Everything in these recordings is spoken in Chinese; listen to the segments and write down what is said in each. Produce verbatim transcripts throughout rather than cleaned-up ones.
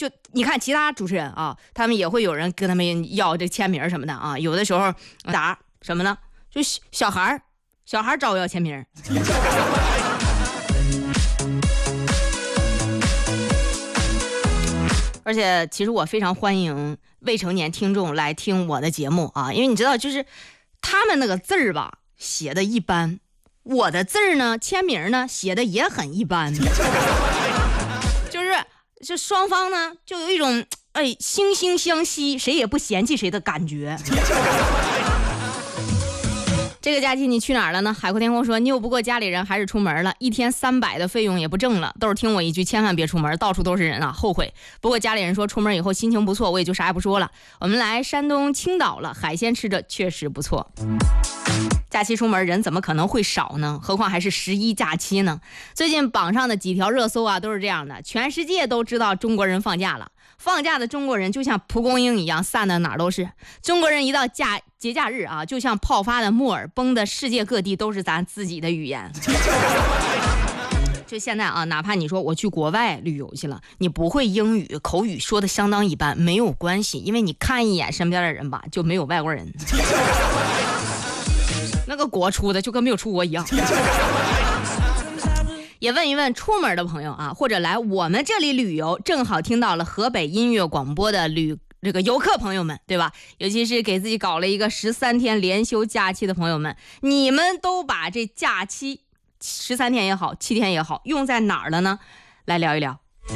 就你看其他主持人啊，他们也会有人跟他们要这签名什么的啊，有的时候答什么呢？就小孩小孩找我要签名。而且其实我非常欢迎未成年听众来听我的节目啊，因为你知道就是他们那个字儿吧写的一般，我的字儿呢签名呢写的也很一般。就是这双方呢就有一种哎惺惺相惜，谁也不嫌弃谁的感觉。这个假期你去哪儿了呢？海阔天空说拗不过家里人还是出门了，一天三百的费用也不挣了，都是听我一句千万别出门，到处都是人啊，后悔。不过家里人说出门以后心情不错，我也就啥也不说了。我们来山东青岛了，海鲜吃着确实不错。假期出门人怎么可能会少呢？何况还是十一假期呢？最近榜上的几条热搜啊都是这样的，全世界都知道中国人放假了，放假的中国人就像蒲公英一样散的哪儿都是。中国人一到假节假日啊，就像泡发的木耳，崩的世界各地都是咱自己的语言。就现在啊，哪怕你说我去国外旅游去了，你不会英语，口语说的相当一般，没有关系，因为你看一眼身边的人吧，就没有外国人。那个国出的就跟没有出国一样。也问一问出门的朋友啊，或者来我们这里旅游，正好听到了河北音乐广播的旅这个游客朋友们，对吧？尤其是给自己搞了一个十三天连休假期的朋友们，你们都把这假期十三天也好，七天也好，用在哪儿了呢？来聊一聊。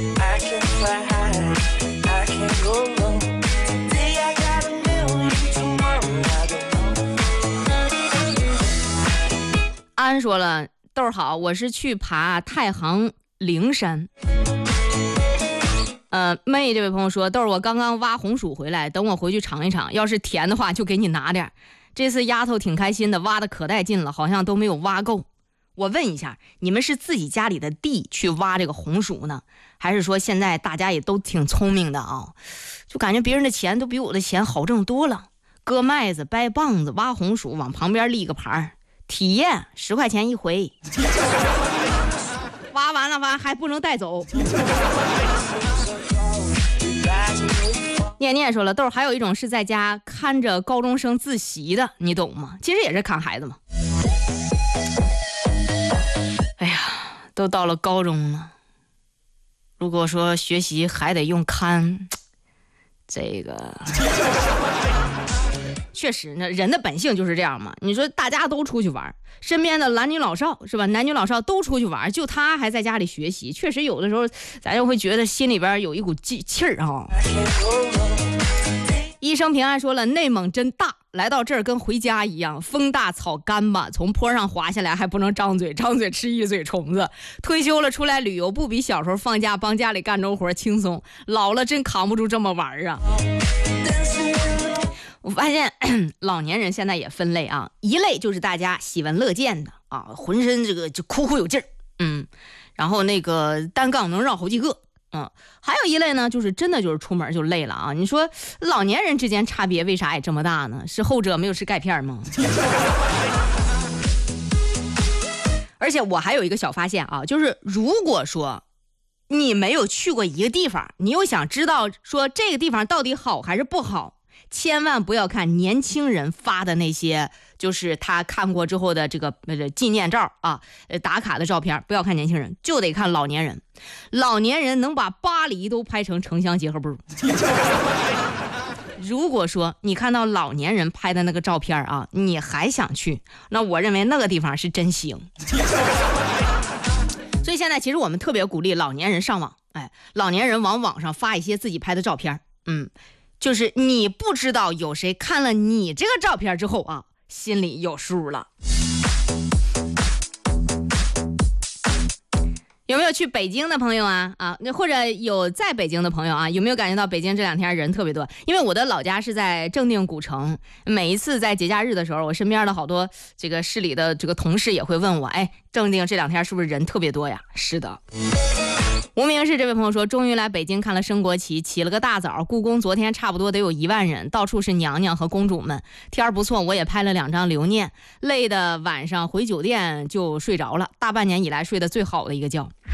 安说了，豆儿好，我是去爬太行灵山。呃，妹这位朋友说，豆儿我刚刚挖红薯回来，等我回去尝一尝，要是甜的话就给你拿点。这次丫头挺开心的，挖的可带劲了，好像都没有挖够。我问一下，你们是自己家里的地去挖这个红薯呢，还是说现在大家也都挺聪明的啊？就感觉别人的钱都比我的钱好挣多了，割麦子、掰棒子、挖红薯，往旁边立个牌，体验十块钱一回。挖完了挖还不能带走。念念说了，豆儿还有一种是在家看着高中生自习的，你懂吗？其实也是看孩子嘛。哎呀，都到了高中了，如果说学习还得用看，这个确实呢，人的本性就是这样嘛。你说大家都出去玩，身边的男女老少是吧？男女老少都出去玩，就他还在家里学习，确实有的时候咱就会觉得心里边有一股气气儿啊。医生平安说了，内蒙真大，来到这儿跟回家一样，风大草干吧，从坡上滑下来还不能张嘴，张嘴吃一嘴虫子。退休了出来旅游，不比小时候放假帮家里干周活轻松，老了真扛不住这么玩啊。我发现老年人现在也分类啊，一类就是大家喜闻乐见的啊，浑身这个就哭哭有劲儿，嗯，然后那个单杠能绕好几个，嗯，还有一类呢，就是真的就是出门就累了啊。你说老年人之间差别为啥也这么大呢？是后者没有吃钙片吗？而且我还有一个小发现啊，就是如果说你没有去过一个地方，你又想知道说这个地方到底好还是不好，千万不要看年轻人发的那些，就是他看过之后的这个呃纪念照啊，呃打卡的照片，不要看年轻人，就得看老年人。老年人能把巴黎都拍成城乡结合部。如果说你看到老年人拍的那个照片啊，你还想去，那我认为那个地方是真行。所以现在其实我们特别鼓励老年人上网，哎，老年人往网上发一些自己拍的照片，嗯。就是你不知道有谁看了你这个照片之后啊，心里有数了。有没有去北京的朋友啊？啊，或者有在北京的朋友啊？有没有感觉到北京这两天人特别多？因为我的老家是在正定古城，每一次在节假日的时候，我身边的好多这个市里的这个同事也会问我，哎，正定这两天是不是人特别多呀？是的。无名氏这位朋友说，终于来北京看了升国旗，起了个大早，故宫昨天差不多得有一万人，到处是娘娘和公主们，天儿不错，我也拍了两张留念，累的晚上回酒店就睡着了，大半年以来睡得最好的一个觉。